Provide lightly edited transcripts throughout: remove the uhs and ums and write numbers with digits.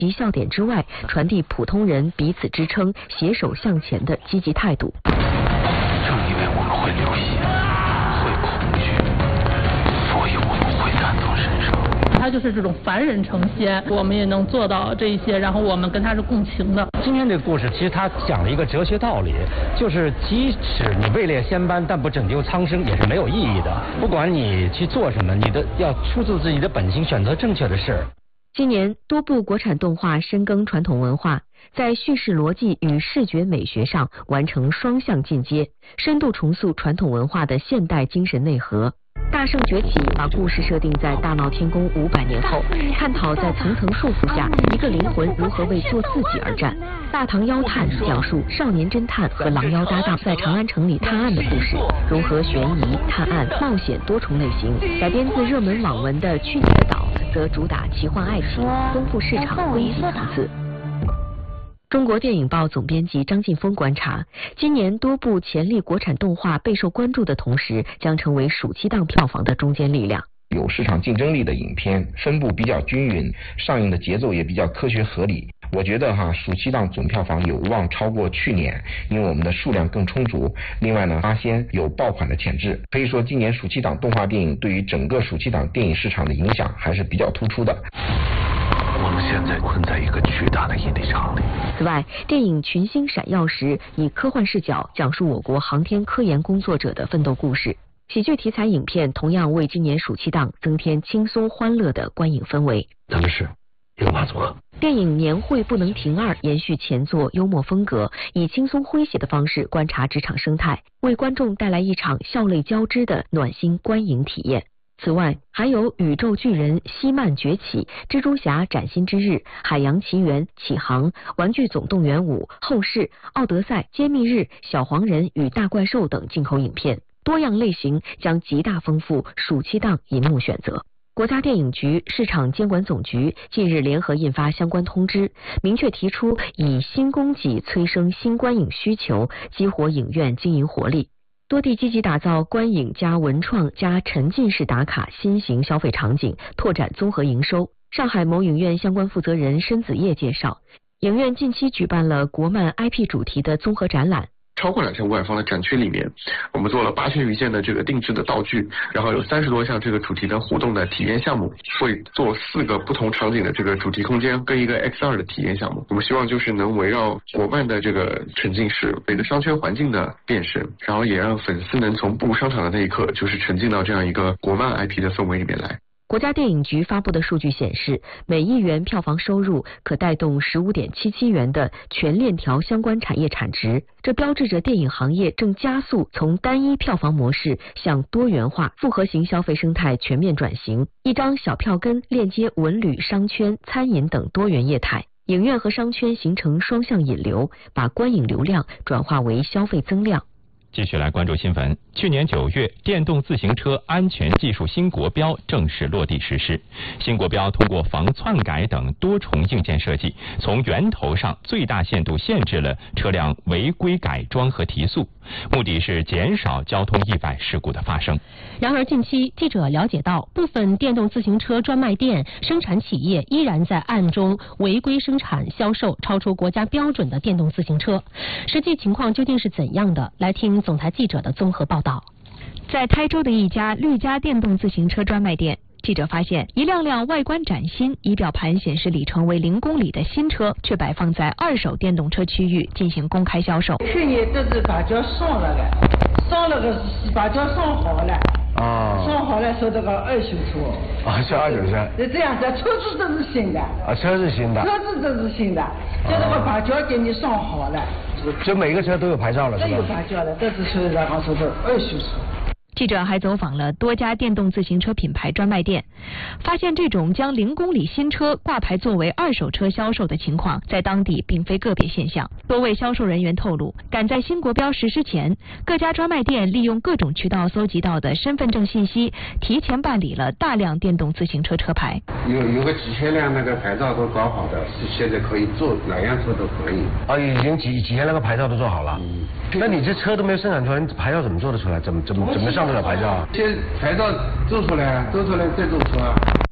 及笑点之外，传递普通人彼此支撑、携手向前的积极态度。 正因为我们会流血，会恐惧，所以我们会感同身受。 他就是这种凡人成仙，我们也能做到这一些，然后我们跟他是共情的。 今天这个故事其实他讲了一个哲学道理，就是即使你位列仙班，但不拯救苍生也是没有意义的。不管你去做什么，你的要出自自己的本心，选择正确的事。 今年多部国产动画深耕传统文化，在叙事逻辑与视觉美学上完成双向进阶，深度重塑传统文化的现代精神内核。大圣崛起把故事设定在大闹天宫500年后，探讨在层层束缚下一个灵魂如何为做自己而战。大唐妖探讲述少年侦探和狼妖搭档在长安城里探案的故事，融合悬疑、探案、冒险多重类型。改编自热门网文的《去你的岛》则主打奇幻爱情，丰富市场，危机层次。中国电影报总编辑张劲峰观察，今年多部潜力国产动画备受关注的同时，将成为暑期档票房的中坚力量。 有市场竞争力的影片分布比较均匀，上映的节奏也比较科学合理。我觉得暑期档总票房有望超过去年，因为我们的数量更充足。另外呢，八仙有爆款的潜质，可以说今年暑期档动画电影对于整个暑期档电影市场的影响还是比较突出的。 我们现在困在一个巨大的引力场里。 此外，电影《群星闪耀时》以科幻视角讲述我国航天科研工作者的奋斗故事。喜剧题材影片同样为今年暑期档增添轻松欢乐的观影氛围。 他们是一个马组合。 电影《年会不能停2》延续前作幽默风格，以轻松诙谐的方式观察职场生态，为观众带来一场笑泪交织的暖心观影体验。此外，还有宇宙巨人希曼崛起、蜘蛛侠崭新之日、海洋奇缘启航、玩具总动员5、后世、奥德赛、揭秘日、小黄人与大怪兽等进口影片，多样类型将极大丰富暑期档银幕选择。国家电影局市场监管总局近日联合印发相关通知，明确提出以新供给催生新观影需求，激活影院经营活力。多地积极打造观影加文创加沉浸式打卡新型消费场景，拓展综合营收。上海某影院相关负责人申子叶介绍，影院近期举办了国漫 IP 主题的综合展览。 超过2500方的展区里面，我们做了8000余件的这个定制的道具，然后有30多项这个主题的互动的体验项目，会做4个不同场景的这个主题空间跟一个 XR 的体验项目。我们希望就是能围绕国漫的这个沉浸式每个商圈环境的变身，然后也让粉丝能从步入商场的那一刻就是沉浸到这样一个国漫 IP 的氛围里面来。 国家电影局发布的数据显示，每1元票房收入可带动15.77元的全链条相关产业产值，这标志着电影行业正加速从单一票房模式向多元化、复合型消费生态全面转型。一张小票根链接文旅、商圈、餐饮等多元业态，影院和商圈形成双向引流，把观影流量转化为消费增量。 继续来关注新闻。去年9月，电动自行车安全技术新国标正式落地实施。新国标通过防篡改等多重硬件设计，从源头上最大限度限制了车辆违规改装和提速，目的是减少交通意外事故的发生。 然而，近期记者了解到，部分电动自行车专卖店、生产企业依然在暗中违规生产、销售超出国家标准的电动自行车。实际情况究竟是怎样的？来听总台记者的综合报道。 在台州的一家绿家电动自行车专卖店，记者发现一辆辆外观崭新、仪表盘显示里程为0公里的新车，却摆放在二手电动车区域进行公开销售。 去年这是把胶上了的，上了个把胶上好了。上好了，说这个二手车。 是二手车。 这样子，车子都是新的。 车是新的。 车子都是新的，就这个把胶给你上好了。 就每个车都有牌照了，是吧？ 都有牌照了，这是属于然后说的二手车。 记者还走访了多家电动自行车品牌专卖店，发现这种将0公里新车挂牌作为二手车销售的情况，在当地并非个别现象。多位销售人员透露，赶在新国标实施前，各家专卖店利用各种渠道搜集到的身份证信息，提前办理了大量电动自行车车牌。 有个几千辆那个牌照都搞好的，现在可以做哪样车都可以。 已经几千辆个牌照都做好了。那你这车都没有生产出来，牌照怎么做得出来？怎么上得了牌照？ 先牌照做出来再做车。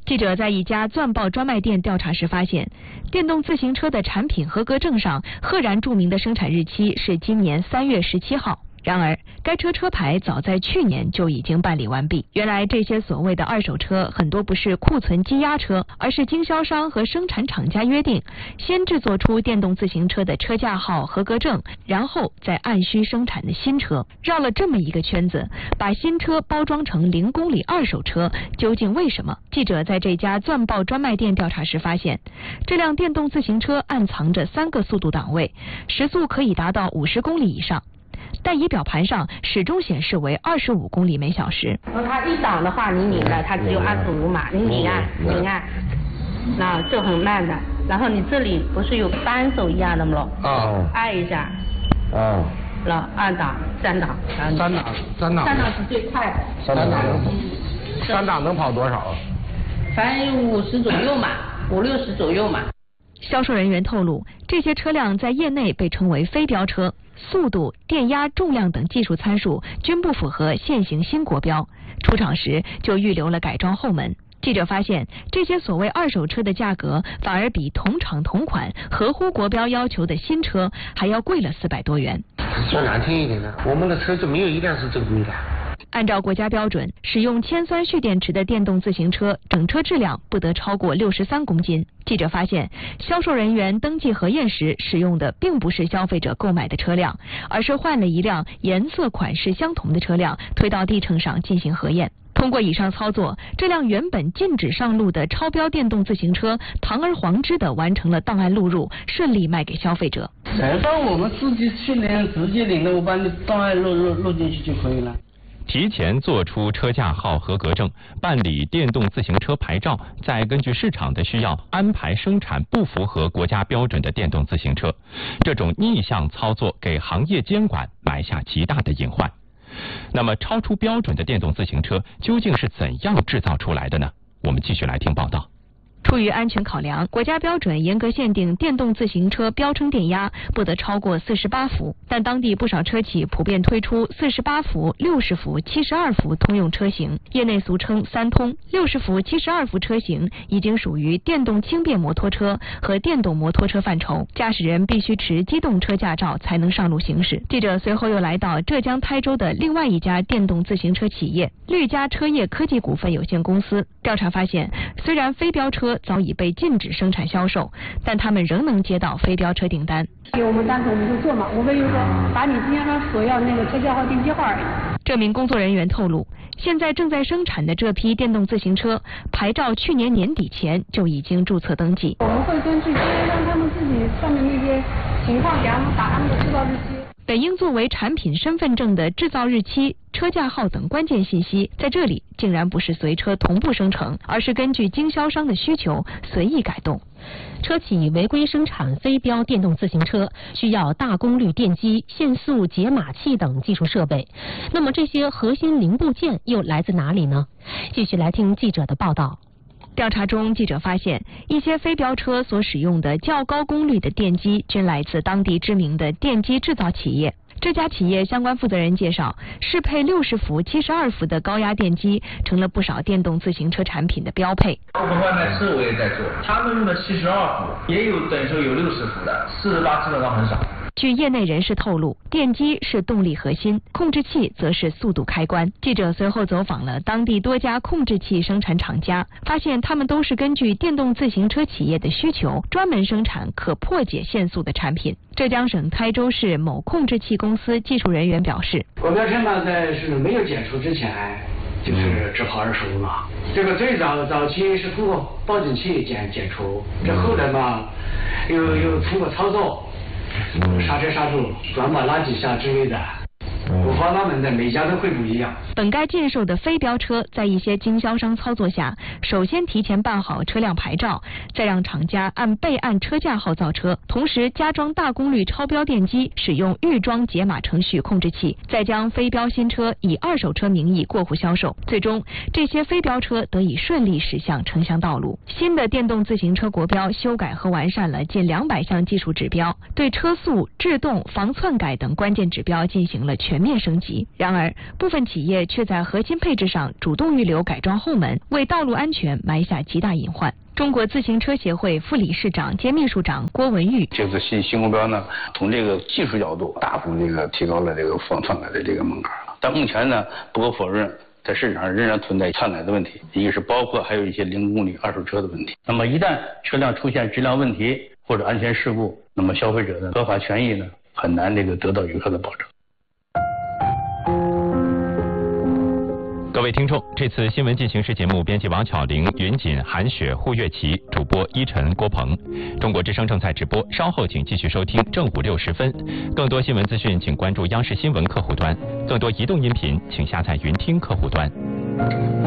记者在一家钻报专卖店调查时发现，电动自行车的产品合格证上赫然注明的生产日期是今年3月17号。然而，该车车牌早在去年就已经办理完毕。原来，这些所谓的二手车很多不是库存积压车，而是经销商和生产厂家约定，先制作出电动自行车的车架号合格证，然后再按需生产的新车，绕了这么一个圈子，把新车包装成0公里二手车，究竟为什么？记者在这家钻报专卖店调查时发现，这辆电动自行车暗藏着3个速度档位，时速可以达到50公里以上。但仪表盘上始终显示为25公里每小时。 它一档的话，你拧了，它只有25码，你拧啊，那就很慢的。然后你这里不是有扳手一样的吗？按一下。然后2档、3档。 三档是最快的。 三档能跑多少？ 反正50左右嘛，50-60左右嘛。 销售人员透露，这些车辆在业内被称为非标车，速度、电压、重量等技术参数均不符合现行新国标，出厂时就预留了改装后门。记者发现，这些所谓二手车的价格反而比同厂同款、合乎国标要求的新车还要贵了400多元。 说难听一点的，我们的车就没有一辆是正规的。 按照国家标准，使用铅酸蓄电池的电动自行车整车质量不得超过63公斤。记者发现，销售人员登记核验时使用的并不是消费者购买的车辆，而是换了一辆颜色款式相同的车辆推到地秤上进行核验。通过以上操作，这辆原本禁止上路的超标电动自行车堂而皇之地完成了档案录入，顺利卖给消费者。 反正我们自己去领，直接领了，我把你档案录进去就可以了。 提前做出车架号合格证，办理电动自行车牌照，再根据市场的需要安排生产不符合国家标准的电动自行车，这种逆向操作给行业监管埋下极大的隐患。那么，超出标准的电动自行车究竟是怎样制造出来的呢？我们继续来听报道。 出于安全考量，国家标准严格限定电动自行车标称电压不得超过48伏，但当地不少车企普遍推出48伏、60伏、72伏通用车型，业内俗称3通。60伏、72伏车型已经属于电动轻便摩托车和电动摩托车范畴，驾驶人必须持机动车驾照才能上路行驶。记者随后又来到浙江台州的另外一家电动自行车企业绿嘉车业科技股份有限公司，调查发现，虽然非标车早已被禁止生产销售，但他们仍能接到非标车订单。 给我们单子我们就做嘛，我们就说把你经销商所要那个车架号、定机号而已。 这名工作人员透露，现在正在生产的这批电动自行车牌照去年年底前就已经注册登记。 我们会根据经销商他们自己上面那些情况，给他们打他们的制造日期。 本应作为产品身份证的制造日期、车架号等关键信息，在这里竟然不是随车同步生成，而是根据经销商的需求随意改动。 车企违规生产非标电动自行车，需要大功率电机、限速解码器等技术设备。那么这些核心零部件又来自哪里呢？继续来听记者的报道。 调查中，记者发现，一些非标车所使用的较高功率的电机均来自当地知名的电机制造企业。这家企业相关负责人介绍，适配60伏、72伏的高压电机成了不少电动自行车产品的标配。 我们外卖车我也在做，他们用的72伏，也有等于说有60伏的，48基本上很少。 据业内人士透露，电机是动力核心，控制器则是速度开关。记者随后走访了当地多家控制器生产厂家，发现他们都是根据电动自行车企业的需求，专门生产可破解限速的产品。浙江省台州市某控制器公司技术人员表示， 国标车呢，在是没有检出之前，就是只跑25码。这个最早期是通过报警器检出，这后来嘛，又通过操作。刹车刹住，转把拉几下之类的，五花八门的，每家都会不一样。 本该禁售的非标车，在一些经销商操作下，首先提前办好车辆牌照，再让厂家按备案车架号造车，同时加装大功率超标电机，使用预装解码程序控制器，再将非标新车以二手车名义过户销售。最终，这些非标车得以顺利驶向城乡道路。新的电动自行车国标修改和完善了近200项技术指标，对车速、制动、防篡改等关键指标进行了全面升级。 升级。然而，部分企业却在核心配置上主动预留改装后门，为道路安全埋下极大隐患。中国自行车协会副理事长兼秘书长郭文玉： 这次新国标呢，从这个技术角度大幅提高了这个篡改的这个门槛，但目前呢，不可否认，在市场上仍然存在篡改的问题，一个是包括还有一些零公里二手车的问题。那么一旦车辆出现质量问题或者安全事故，那么消费者的合法权益呢，很难得到有效的保证。 各位听众，这次新闻进行时节目编辑王巧玲、云锦、韩雪、胡月琪，主播依晨、郭鹏。中国之声正在直播，稍后请继续收听正午6时分。更多新闻资讯，请关注央视新闻客户端；更多移动音频，请下载云听客户端。